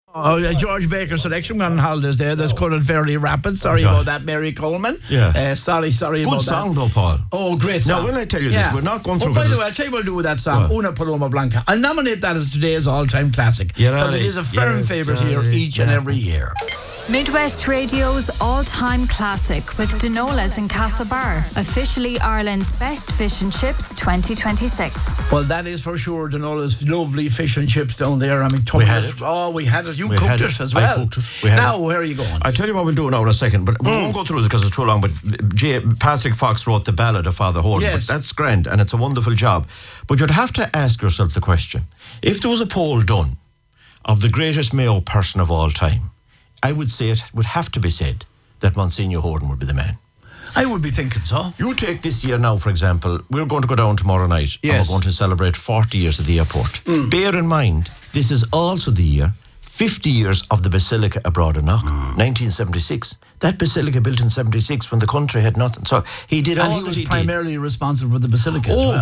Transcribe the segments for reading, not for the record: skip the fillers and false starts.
Oh, George Baker selection on holidays there. That's colored fairly rapid. Sorry about that, Mary Coleman. Yeah. Sorry about that. Good song though, Paul. Oh, great song. Now, when I tell you this, we're not going through... by the way, I'll tell you what I'll do with that song, Una Paloma Blanca. I'll nominate that as today's all-time classic. Because it is a firm favourite here each and every year. Midwest Radio's all-time classic with Denolas in Castlebar, officially Ireland's best fish and chips 2026. Well, that is for sure Denola's lovely fish and chips down there. I mean, we had it. Oh, we had it. You cooked it as well. I cooked it. Now, where are you going? I'll tell you what we'll do now in a second, but we won't go through this because it's too long. But Patrick Fox wrote the ballad of Father Horn. Yes. But that's grand, and it's a wonderful job. But you'd have to ask yourself the question, if there was a poll done of the greatest Mayo person of all time, I would say it would have to be said that Monsignor Horton would be the man. I would be thinking so. You take this year now, for example, we're going to go down tomorrow night and we're going to celebrate 40 years of the airport. Bear in mind, this is also the year 50 years of the Basilica abroad in Knock, 1976. That Basilica built in 76 when the country had nothing. So he did all that he did. And he was primarily responsible for the Basilica as well.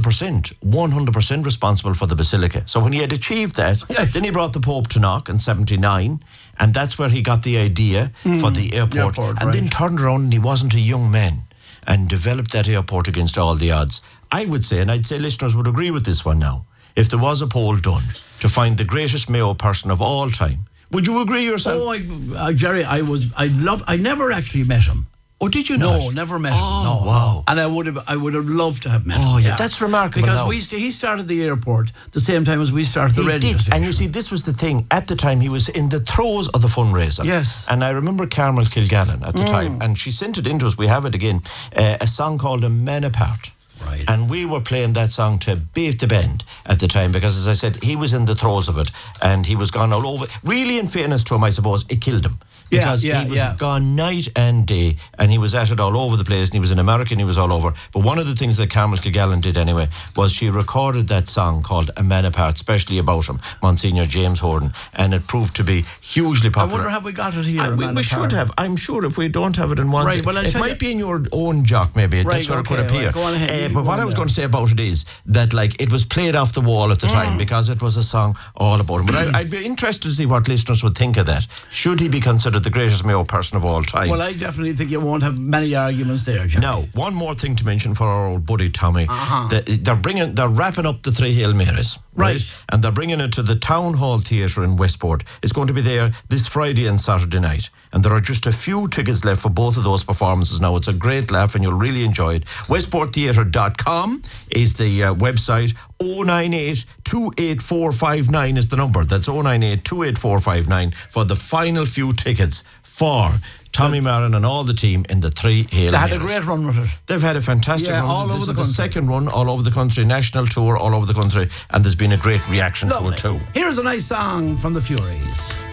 100% responsible for the Basilica. So when he had achieved that, then he brought the Pope to Knock in 79, and that's where he got the idea for the airport. And then turned around and he wasn't a young man and developed that airport against all the odds. I would say, and I'd say listeners would agree with this one now, if there was a poll done to find the greatest Mayo person of all time, would you agree yourself? Oh, Jerry, I never actually met him. Oh, did you not? No, never met him. Oh, no, wow. And I would have loved to have met him. Oh, yeah, that's remarkable. Because he started the airport the same time as we started the radio station. And you see, this was the thing. At the time, he was in the throes of the fundraiser. Yes. And I remember Carmel Kilgallen at the time, and she sent it into us, we have it again, a song called A Man Apart. Right. And we were playing that song to beat the bend at the time because, as I said, he was in the throes of it and he was gone all over. Really, in fairness to him, I suppose, it killed him. Because he was gone night and day and he was at it all over the place and he was an American, he was all over. But one of the things that Carmel Kilgallen did anyway was she recorded that song called A Man Apart, especially about him, Monsignor James Horton, and it proved to be hugely popular. I wonder, have we got it here? We should have. I'm sure if we don't have it in one... Right, well, it might be in your own jock, maybe. Right, that's where it could appear. Right, go on ahead. But what I was going to say about it is that, like, it was played off the wall at the time because it was a song all about him. But I'd be interested to see what listeners would think of that. Should he be considered the greatest Mayo person of all time? Well, I definitely think you won't have many arguments there, Jerry. Now, one more thing to mention for our old buddy Tommy. They're wrapping up the Three Hail Marys. Right. And they're bringing it to the Town Hall Theatre in Westport. It's going to be there this Friday and Saturday night. And there are just a few tickets left for both of those performances now. It's a great laugh and you'll really enjoy it. westporttheatre.com is the website. 098 28459 is the number. That's 098 28459 for the final few tickets for Tommy Marin and all the team in the Three Hail Marys. They had a great run with it. They've had a fantastic run. All over the country. Second run all over the country, national tour all over the country, and there's been a great reaction to it too. Here's a nice song from the Furies.